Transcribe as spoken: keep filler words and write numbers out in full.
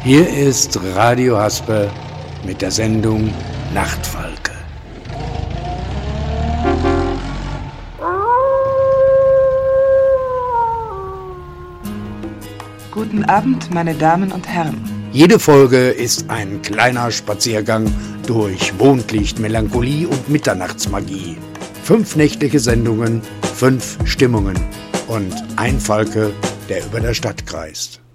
Hier ist Radio Haspe mit der Sendung Nachtfalke. Guten Abend, meine Damen und Herren. Jede Folge ist ein kleiner Spaziergang durch Mondlicht, Melancholie und Mitternachtsmagie. Fünf nächtliche Sendungen, fünf Stimmungen und ein Falke, der über der Stadt kreist.